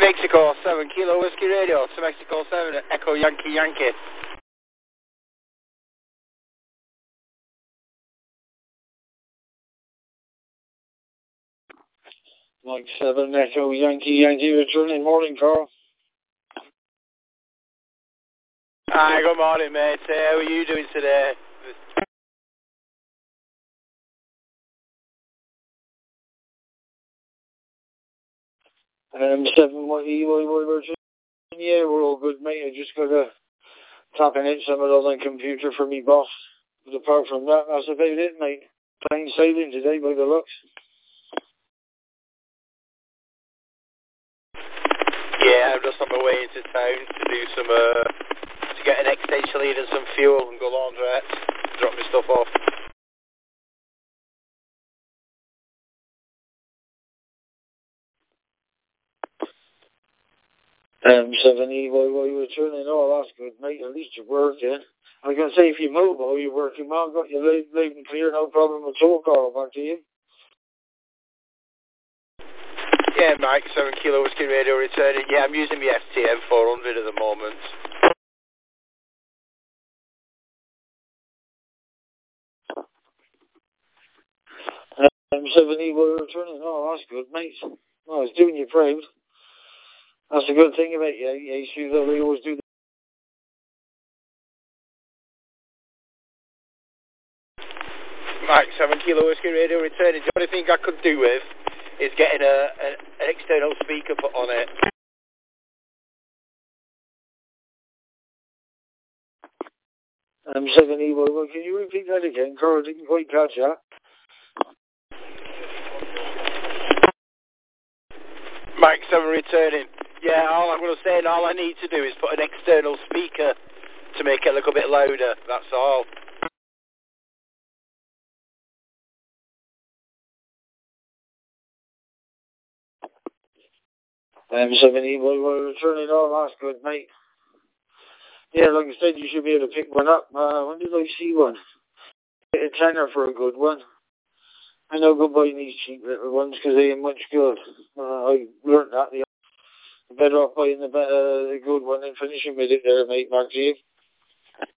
Mexico 7 Kilo Whiskey Radio to Mexico 7 Echo Yankee Yankee. Mike 7 Echo Yankee Yankee returning. Morning, Carl. Hi, good morning, mate. How are you doing today? 7 what Virgin. Yeah, we're all good, mate. I just got to tap in some of the computer for me boss. But apart from that, that's about it, mate. Plain sailing today by the looks. Yeah, I'm just on my way into town to do some, to get an extension lead and some fuel and go laundrette, drop my stuff off. 7 EYY returning. Oh, that's good, mate. At least you're working. I was going to say, if you mobile, you're working well. Got you loud and clear, no problem at all, Carl. Back to you. Yeah, Mike, 7 Kilo Whiskey Radio returning. Yeah, I'm using my STM 400 at the moment. 7 EYY returning. Oh, that's good, mate. Oh, it's doing you proud. That's a good thing about you. They always do. Mike, 7 Kilo Whiskey Radio returning. The only thing I could do with is getting an external speaker put on it. 7 EYY, can you repeat that again? Carl, I didn't quite catch that. Mike 7 returning. Yeah, all I'm going to say and all I need to do is put an external speaker to make it a little bit louder. That's all. 7 EYY returning. Oh, that's good, mate. Yeah, like I said, you should be able to pick one up. When did I see one? A tenner for a good one. I know go buying these cheap little ones because they ain't much good. I learnt that. Better off buying the good one and finishing with it there, mate. Back to you.